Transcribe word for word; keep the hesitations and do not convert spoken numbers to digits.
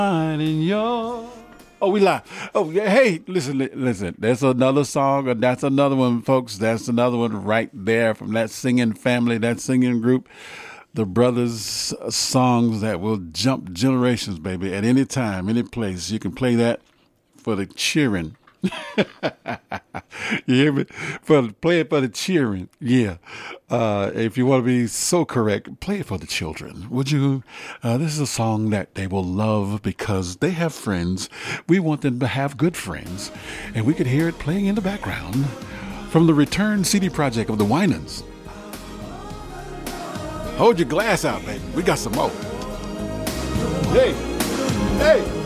in your. Oh, we live. Oh, yeah. Hey, listen, li- listen. That's another song. Or that's another one, folks. That's another one right there from that singing family, that singing group. The brothers' uh, songs that will jump generations, baby. At any time, any place, you can play that for the cheering. You hear me? For play it for the cheering. Yeah. Uh, if you want to be so correct, play it for the children. Would you? Uh, this is a song that they will love because they have friends. We want them to have good friends, and we could hear it playing in the background from the Return C D project of the Winans. Hold your glass out, baby. We got some more. Hey, hey.